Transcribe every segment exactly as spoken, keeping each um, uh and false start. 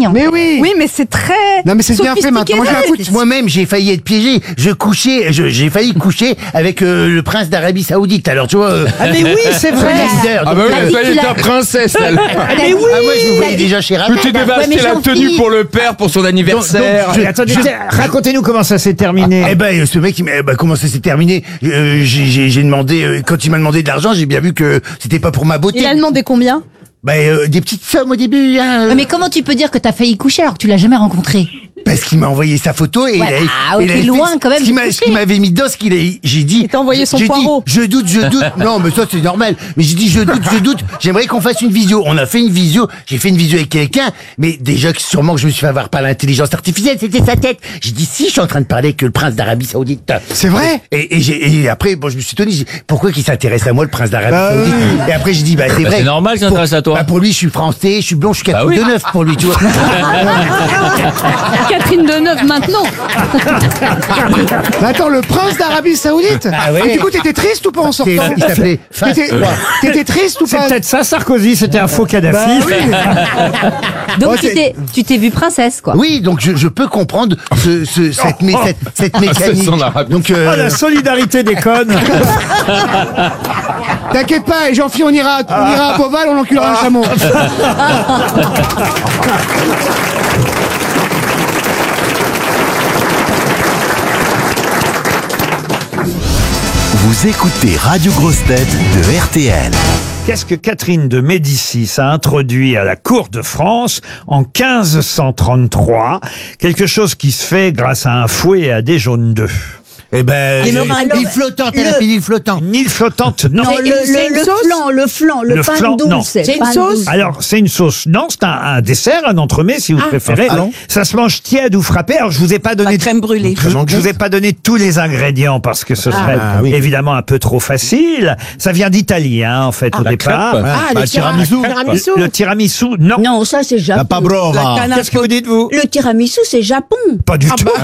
ligne. Mais oui. Oui, mais c'est très. Non, mais c'est bien fait maintenant. Moi, je l'écoute. Moi-même, j'ai failli être piégé. Je couchais, je- j'ai failli coucher avec euh, le prince d'Arabie Saoudite. Alors, tu vois. euh, Ah mais oui, c'est vrai. leader, Ah donc, bah euh, oui, ça y est, ta princesse, elle. ah, moi, je me voyais déjà chez Rabat. Tu devais acheter la tenue pour le père pour son anniversaire. Donc, je- Attendez, je- tiens, racontez-nous comment ça s'est terminé. Eh ben, ce mec, il m'a- eh ben, comment ça s'est terminé Euh, J'ai j'ai- j'ai demandé, euh, quand il m'a demandé de l'argent, j'ai bien vu que c'était pas pour ma beauté. Il a demandé combien? Ben, euh, des petites sommes au début, hein. Ouais, mais comment tu peux dire que t'as failli coucher alors que tu l'as jamais rencontré? Parce qu'il m'a envoyé sa photo et Ouais, il avait, ah, ok, il avait loin, fait- quand même, Ce qu'il m'a- de ce qu'il m'avait mis dedans, ce qu'il a, j'ai dit. Il t'a envoyé son j'ai dit, poireau. je doute, je doute. Non, mais ça c'est normal. Mais j'ai dit, je doute, je doute. J'aimerais qu'on fasse une visio. On a fait une visio. J'ai fait une visio avec quelqu'un, mais déjà que sûrement que je me suis fait avoir par l'intelligence artificielle, c'était sa tête. J'ai dit, si, je suis en train de parler avec le prince d'Arabie Saoudite. C'est vrai. Et, et, j'ai, et après, bon, je me suis étonné. j'ai dit, pourquoi qu'il s'intéresserait à moi, le prince d'Arabie Bah Saoudite? Et après, j'ai dit, bah, c'est Bah, vrai. c'est normal qu'il Pour- s'intéresse à toi. Bah, pour lui, je suis français, je suis blond, je suis Catherine Bah oui. Deneuve pour lui, tu vois. Catherine Deneuve maintenant. Mais attends, le prince d'Arabie Saoudite. Ah ouais. Et du coup, t'étais triste ou pas en sortant? Il s'appelait Fas T'étais trois. t'étais triste ou C'est pas? peut-être ça, Sarkozy, c'était un faux Kadhafi. Donc Oh, tu c'est- t'es, tu t'es vu princesse, quoi. Oui, donc je, je peux comprendre ce, ce, cette, mé- cette, cette mécanique. son arabe. Donc, euh, Oh, la solidarité des connes. T'inquiète pas, et Jean-Philippe, on ira, on ira à Beauval, on enculera un chameau. Vous écoutez Radio Grosse Tête de R T L. Qu'est-ce que Catherine de Médicis a introduit à la cour de France en quinze cent trente-trois? Quelque chose qui se fait grâce à un fouet et à des jaunes d'œufs. eh ben, Et j'ai- alors, l'île flottante, elle a le- fait l'île flottante. Une île flottante, non. Non, le, c'est une le, le sauce flan, le flan, le, Le pain flan, non. douce. C'est une pain sauce douce. Alors, c'est une sauce. Non, c'est un, un dessert, un entremets, si vous préférez. ah non. Ça se mange tiède ou frappé. Alors, je vous ai pas donné... La crème brûlée. Je, je vous ai pas donné tous les ingrédients parce que ce serait Ah, oui. évidemment un peu trop facile. Ça vient d'Italie, hein, en fait, au départ. crêpe. Ah, bah, le tiramisu. tiramisu. Le tiramisu, non. Non, ça c'est Japon. La canne à Qu'est-ce que vous dites, vous? Le tiramisu c'est Japon. Pas du tout.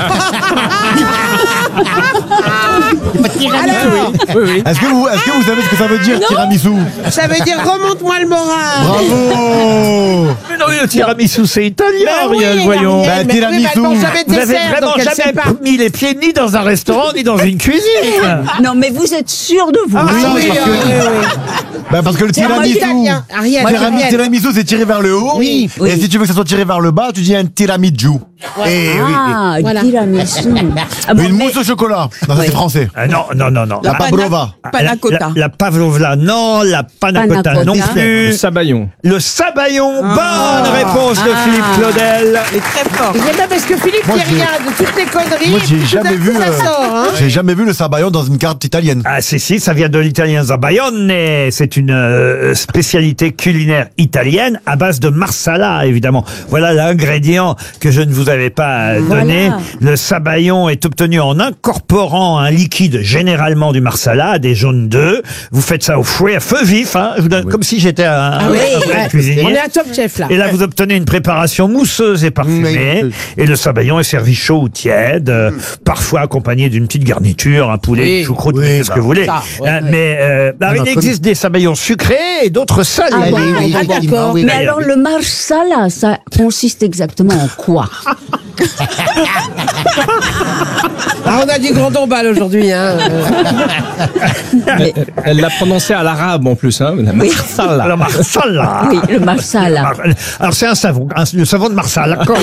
Alors, Est-ce que vous, est-ce que vous savez ce que ça veut dire, tiramisu? ça veut dire remonte-moi le moral. Bravo. Mais non, le tiramisu, c'est italien, Ben oui, Ariel, voyons. Gabriel, Bah, mais oui, mais tiramisu. elles n'ont jamais de Vous avez dessert, vraiment donc elles jamais savent pas. mis les pieds ni dans un restaurant, ni dans une cuisine. Non mais vous êtes sûr de vous. Ah, Oui, oui, parce oui, que, oui, oui. bah, parce que le C'est moi tiramisu, italien. Ariel, tiramisu, Ariel. tiramisu, c'est tiré vers le haut. Oui, Et si tu veux que ça soit tiré vers le bas, tu dis un tiramisu. Et oui. Ah, Voilà. tiramisu. Ah bon, Une mais- mousse au chocolat. Non, ça, c'est français. Ah, non, non, non, non. La pabrova. Panna cotta. La, la pavlova, non. La panna Panna cotta, cotta. non plus. Sabayon. Le sabayon, Ah. bonne réponse de Ah. Philippe Claudel. Il est très fort. C'est bien parce que Philippe, Moi, il j'ai- regarde toutes les conneries. Moi, et j'ai puis tout d'un jamais coup, vu, ça euh, sort, hein. J'ai jamais vu le sabayon dans une carte italienne. Ah, si, si, ça vient de l'italien zabaglione. C'est une euh, spécialité culinaire italienne à base de marsala, évidemment. Voilà l'ingrédient que je ne vous avais pas euh, donné. Voilà. Le sabayon est obtenu en incorporant un liquide, généralement du marsala, des jaunes d'œufs. Vous faites ça au fouet, à feu vif, hein, je vous donne- comme si j'étais un, un- oui, un vrai ouais. cuisinier. On est à Top Chef, là. Et là, vous obtenez une préparation mousseuse et parfumée. Oui. Et le sabayon est servi chaud ou tiède, euh, parfois accompagné d'une petite garniture, un poulet, Oui. une choucroute, Oui, ce bah, que vous voulez. ça, ouais, Hein, ouais. mais euh, alors, On en il existe des sabayons sucrés et d'autres salés. Ah, Oui, bon, oui, ah, effectivement, d'accord. oui, Mais oui. alors le marsala, ça consiste exactement en quoi? Ah, on a du grand dombal aujourd'hui, hein. Mais- Elle l'a prononcé à l'arabe en plus, hein. La Oui. marsala. Le marsala. Oui, le marsala. Alors c'est un savon, un- le savon de marsala. d'accord.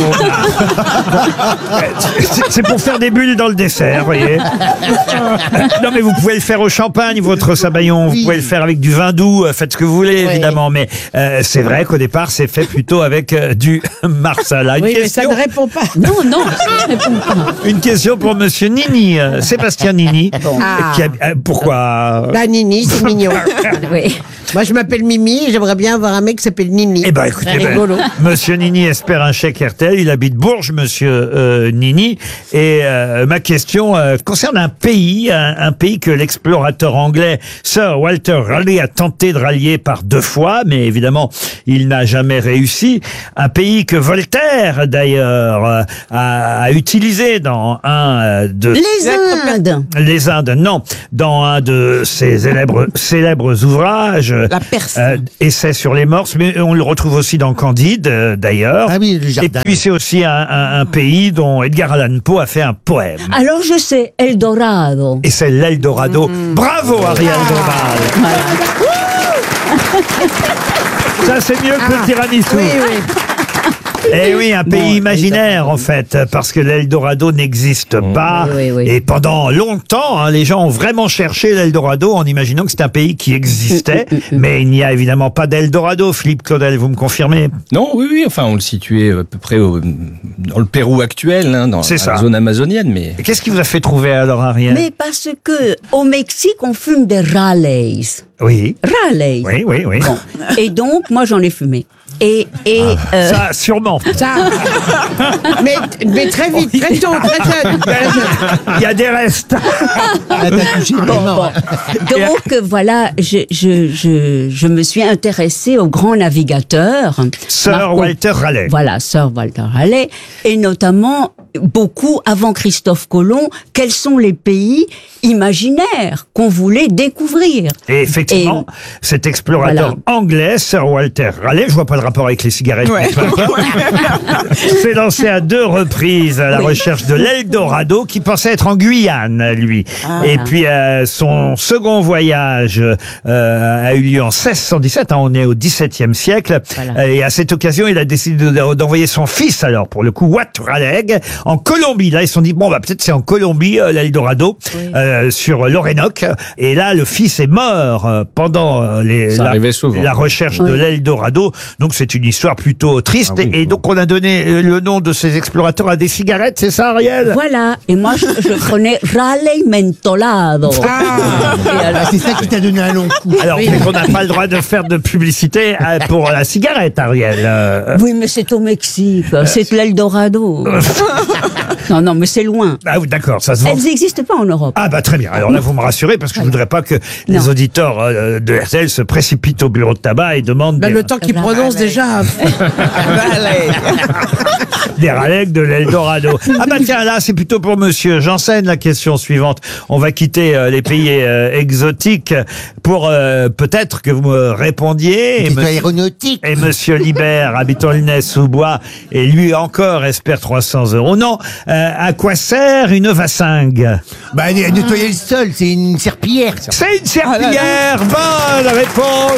C'est- C'est pour faire des bulles dans le dessert, vous voyez. Non mais vous pouvez le faire au champagne, votre sabayon. Vous Oui. pouvez le faire avec du vin doux. euh, Faites ce que vous voulez, Oui. évidemment. Mais euh, c'est vrai qu'au départ, c'est fait plutôt avec euh, du marsala. Une Oui, mais ça question, ne répond pas. Non, non, ça ne répond pas. une question pour Monsieur Nini, euh, Sébastien Nini. Ah. Qui a- euh, pourquoi La Nini, c'est mignon. Oui. Moi, je m'appelle Mimi et j'aimerais bien avoir un mec qui s'appelle Nini. Eh ben, écoutez, C'est ben, rigolo. Monsieur Nini espère un chèque R T L. Il habite Bourges, Monsieur euh, Nini. Et euh, ma question euh, concerne un pays, un, un pays que l'explorateur anglais Sir Walter Raleigh a tenté de rallier par deux fois, mais évidemment, il n'a jamais réussi. Un pays que Voltaire, d'ailleurs, euh, a, a utilisé dans un euh, de Les Indes. les Indes, non, dans un de ses célèbres, célèbres ouvrages, La Perse. euh, essai sur les morses, mais on le retrouve aussi dans Candide, euh, d'ailleurs. Ah oui, le Et jardin. puis c'est aussi un, un- un pays dont Edgar Allan Poe a fait un poème. Alors je sais, Eldorado. Et c'est l'Eldorado. Bravo Ariel Dombal. Ça c'est mieux que le tiramisu. Oui, oui. Eh oui, un pays imaginaire en fait, parce que l'Eldorado n'existe pas. Oui, oui, oui. Et pendant longtemps, hein, les gens ont vraiment cherché l'Eldorado en imaginant que c'est un pays qui existait. Mais il n'y a évidemment pas d'Eldorado. Philippe Claudel, vous me confirmez? Non, oui, oui, enfin, on le situait à peu près au- dans le Pérou actuel, hein, dans C'est la ça. zone amazonienne, mais... Et qu'est-ce qui vous a fait trouver alors, Ariel? Mais parce que au Mexique, on fume des Raleigh. Oui. Raleigh. Oui, oui, oui. Bon. Et donc, moi, j'en ai fumé. Et, et euh, Ça, sûrement. Ça. mais, mais très vite, très tôt, très jeune. très jeune. Il y a des restes. Ah, t'as touché bon, vraiment. bon. Donc euh, voilà, je, je, je, je me suis intéressée aux grands navigateurs. Sir Marco- Walter Raleigh. Voilà, Sir Walter Raleigh, et notamment beaucoup avant Christophe Colomb. Quels sont les pays imaginaires qu'on voulait découvrir? Et effectivement, cet explorateur anglais, Sir Walter Raleigh, je vois pas le rapport avec les cigarettes, mais peu importe, s'est lancé à deux reprises à la recherche de l'Eldorado, qui pensait être en Guyane, lui. Et puis euh, son second voyage euh, a eu lieu en seize cent dix-sept, hein, on est au dix-septième siècle, Voilà. Euh, et à cette occasion, il a décidé de- d'envoyer son fils, alors pour le coup, Wat Raleigh, en Colombie. Là, ils se sont dit, bon, bah peut-être c'est en Colombie, euh, l'Eldorado, euh, sur l'Orénoque. Et là, le fils est mort euh, pendant euh, les, Ça la, arrivait souvent. la recherche de l'Eldorado. Donc c'est une histoire plutôt triste. Ah oui. Et donc on a donné euh, le nom de ces explorateurs à des cigarettes, c'est ça, Ariel? Voilà, et moi je, je prenais Raleigh Mentolado. Et alors- Ah, c'est ça qui t'a donné un long coup. Alors, c'est qu'on n'a pas le droit de faire de publicité euh, pour la cigarette, Ariel. Euh, Oui, mais c'est au Mexique, c'est l'Eldorado. Non, non, mais c'est loin. Ah oui, d'accord, ça se vend. Elles n'existent pas en Europe. Ah bah très bien. Alors là, vous me rassurez parce que je voudrais pas que les Non. auditeurs euh, de R T L se précipitent au bureau de tabac et demandent Ben, des, le temps qu'il prononce déjà. Raleigh. des Raleigh de l'Eldorado. Ah bah tiens, là, c'est plutôt pour Monsieur Janssen la question suivante. On va quitter euh, les pays euh, exotiques pour euh, peut-être que vous me répondiez. Et C'est monsieur- aéronautique. Et Monsieur Libert, habitant Aulnay-sous-Bois, et lui encore espère trois cents euros. Non, euh, à quoi sert une vassingue? Bah, né- nettoyer le sol, c'est une serpillière. C'est une serpillière. Bonne réponse.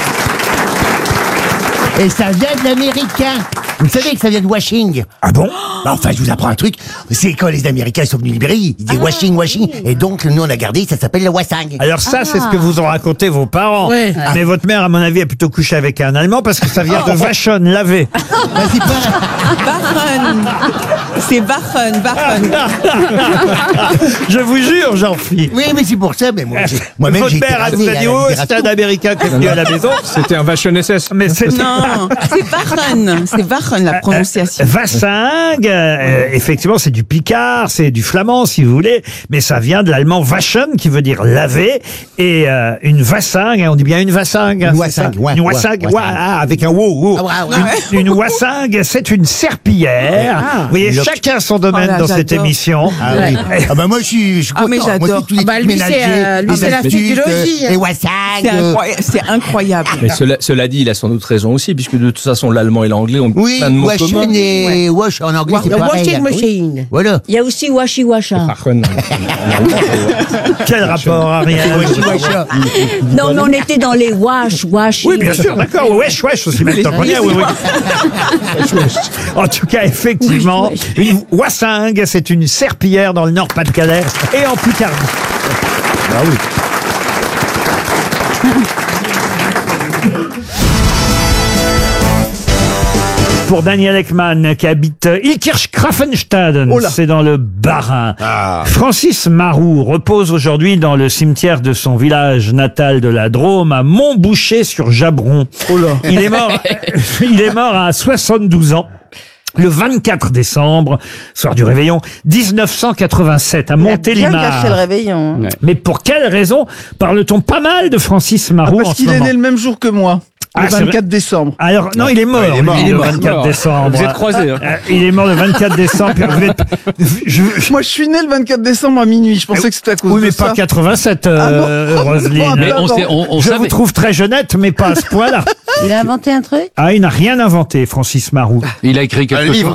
Et ça vient de l'américain. Vous savez que ça vient de washing. Ah bon? Bah, enfin, je vous apprends un truc. C'est quand les Américains sont venus libérer, ils disaient washing, washing. Et donc, nous, on a gardé, ça s'appelle la wassing. Alors ça, c'est ce que vous ont raconté vos parents. Ouais. Mais votre mère, à mon avis, a plutôt couché avec un Allemand parce que ça vient de Vachon, laver. Bah, c'est pas... Bachen. C'est Bachen, Bachen. Je vous jure, Jean-Philippe. Oui, mais c'est pour ça, mais moi, j'ai- moi-même, Votre j'ai été mère, elle rasé vous a à dit, la oh, libération. c'est un Américain qui est venu à la maison. C'était un Vachon S S. Mais c'est Non, c'est Bachen. C'est Bachen, la prononciation. Vassingue, euh, effectivement, c'est du picard, c'est du flamand, si vous voulez, mais ça vient de l'allemand waschen, qui veut dire laver, et euh, une vassingue, on dit bien une vassingue. Une c'est wassingue, ça ouais, une ouais, wassingue, wassingue. ouais, ah, avec un wow, wow. Ah, ouais, ouais. Une, une wassingue, c'est une serpillière. vous voyez, Une chacun son domaine Oh là, dans cette j'adore. émission. Ah oui. Ah bah moi je suis, je suis Ah, content. mais Moi j'adore. aussi, tous les Ah bah, trucs lui, c'est, ménagers, euh, lui, les c'est la astuces, physiologie, euh, hein. les wassags. C'est euh, incroyable. C'est incroyable. Mais cela, cela dit, il a sans doute raison aussi, puisque de toute façon, l'allemand et l'anglais ont Oui, plein de mots washing communs. et wash en anglais c'est Le pareil. washing hein. machine. Voilà. Il y a aussi Washi Washa. Vachon. Quel rapport, Ariel? Non, mais on était dans les wash, wash. Oui, bien sûr, d'accord. Wesh, wesh aussi, maintenant qu'on y est, oui, oui. En tout cas, effectivement, une wassingue, c'est une serpillière dans le Nord-Pas-de-Calais et en Picardie. Bah oui. Pour Daniel Ekman, qui habite Ilkirch-Grafenstaden, c'est dans le Bas-Rhin. Francis Marou repose aujourd'hui dans le cimetière de son village natal de la Drôme, à Montboucher-sur-Jabron. Il est mort, il est mort à soixante-douze ans. Le vingt-quatre décembre, soir du réveillon, dix-neuf cent quatre-vingt-sept, à Bien gâché le Montélimar. réveillon. Mais pour quelle raison parle-t-on pas mal de Francis Marou en Parce ce qu'il est moment? né le même jour que moi. Ah, le c'est vrai. vingt-quatre décembre. Alors, non, il est mort, Ouais, il est mort. lui, Il est le mort. vingt-quatre décembre. Vous êtes croisés, hein. Euh, Il est mort le vingt-quatre décembre. Vous êtes- je- je- Moi, je suis né le vingt-quatre décembre à minuit. Je pensais que c'était à cause oui, de mais ça. pas quatre-vingt-sept, euh, Ah bon Roselyne. Ah, Mais on, sait, on, on Je savait. vous trouve très jeunette, mais pas à ce point-là. Il a inventé un truc? Ah, il n'a rien inventé, Francis Marou. Il a écrit quelque Un chose. livre.